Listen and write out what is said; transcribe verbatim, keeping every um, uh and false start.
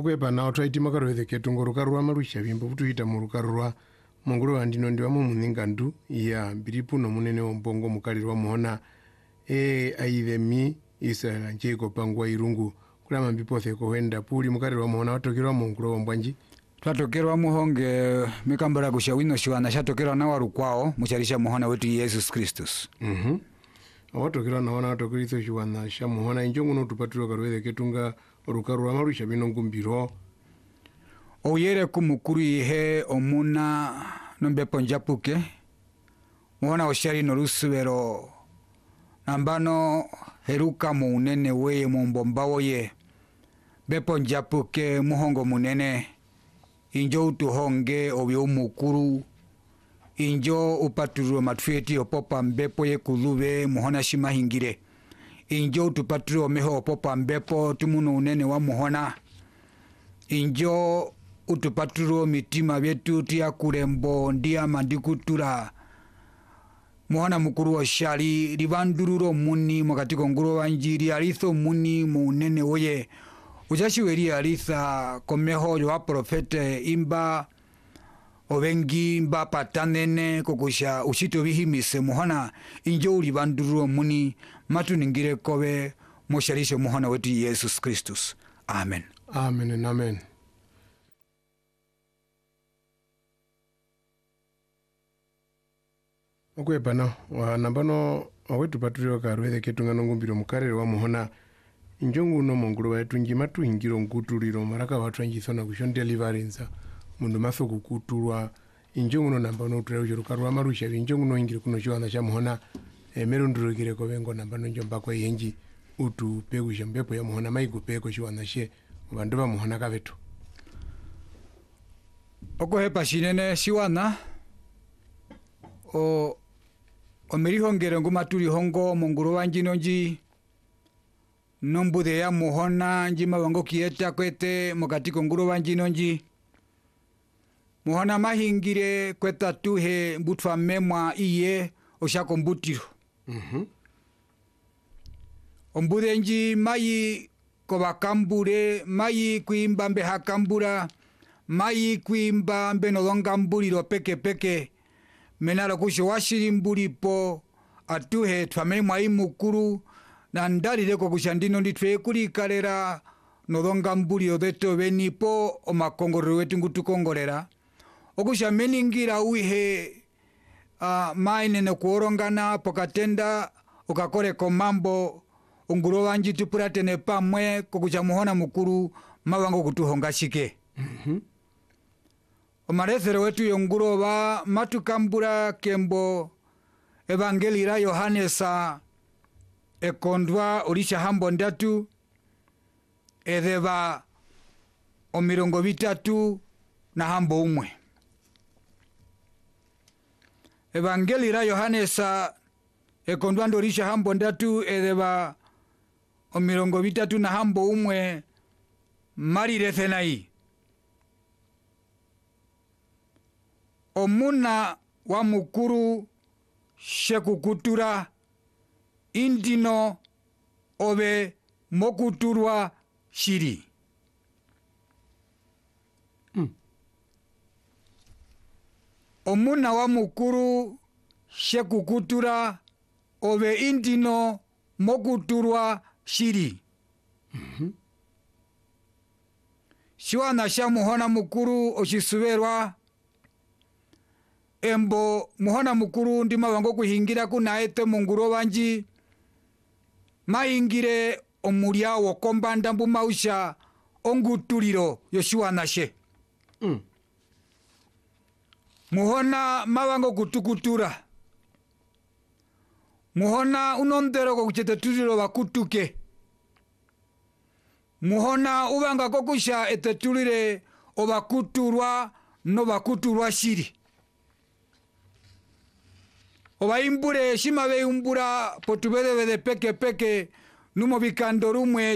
okwepa nawo twaiti makarwethe ketu ngorukarwa marusha bimbo butuhita mu rukarwa mongoro andino ndi wamo muninga ndu ya biripu no munene wombongo mukalirwa muhona e aithemi Israel njeko pangwa irungu kulama mbipothe ko wenda puli mukalirwa muhona watokirwa mongoro wombwanji twatokerwa muhonge mikambara kushawino shiwana shatokerwa na warukwao mucharisha muhona wetu Yesu Kristus. Mhm. Awatokirwa na wana watokirizo shiwana sha muhona injongu no tupatiro karwethe ketunga rukarwa marusha bino ngumbiro oyere kumukuru ihe omuna nombepo njapuke muhona oshari no rusubero nambano heruka mu unene weye mu mbomba woye bepo njapuke muhongo munene injo utuhonge obi umukuru injo upaturu matfeti opopa mbepo ye kulube muhona shimahingire injo utupaturu omeho opopa mbepo tumuno unene wa muhona injo utupaturu mitima byetu tia kurembo ndia mandikutura muhona mukuru wa shari libandururo muni mwakatiko nguro wanjiri alitho muni muunene woye uchashiweri alitha komeho wa profete imba obengi imba patanene kokusha ushito bihimise muhona injo ulibandururo muni matu ningire kobe mosharishe muhona wetu Yesu Kristus. Amen. Amen and amen. Okwepana wa nambano awetu patulio karwethe ketunga ngumbiro mukarere wa muhona injongu no mongoro wetu njimatu ingiro ngutuliro maraka watu anjisona kushon deliverance mundu maso kukutulwa injongu no nambano tulero rukarwa marusha injongu no ingiro kuno shiwana sha muhona emerundurukire ko bengo nambano njomba kwa yenji utu pegusha mbepo ya muhona maigo peko shiwana she bandu ba muhona kavetu okohepa shinene shiwana o omirihongere ngumaturi hongo mongoro wanjinonji nombude ya muhona njima wango kieta kwete mokatiko nguro wanjinonji muhona mahingire kweta tuhe mbutwa memwa iye oshako mbutiro. Mhm. Ombude nji mayi kobakambure mayi kuimba mbe hakambura mayi kuimba mbe nolonga mbuliro peke peke menalo kusho washiri mbulipo atuhe twamemwa imukuru na ndalire ko kushandino nditwe kuri kalera nolonga mbuliro beto benipo omakongoro wetu ngutukongolera okusha meningira uhe uh, maine no kuorongana pokatenda ukakore ko mambo unguro wanji tupuratene pamwe kokucha muhona mukuru mawango kutuhonga shike. Mhm. Omarethero wetu yonguro ba matukambura kembo evangelira Yohanesa ekondwa orisha hambo ndatu edeba omirongo bitatu na hambo umwe. Evangelira Yohanesa ekondwa ndorisha hambo ndatu edeba omirongo bitatu na hambo umwe marirethenai omuna wa mukuru shekukutura indino obe mokuturwa shiri. Mm. Omuna wa mukuru shekukutura obe indino mokuturwa shiri. Mhm. Shiwana sha muhona mukuru oshisuberwa embo muhona mukuru ndima wango kuhingira kunaete munguro wanji mahingire omulya wokombanda mbu mausha ongutuliro yoshiwana she. Mm. Muhona mawango kutukutura muhona unondero ko kuchetetuliro bakutuke muhona ubanga kokusha etetulire obakuturwa no bakuturwa shiri obaimbure shima beimbura potubede bede peke peke numo bikando rumwe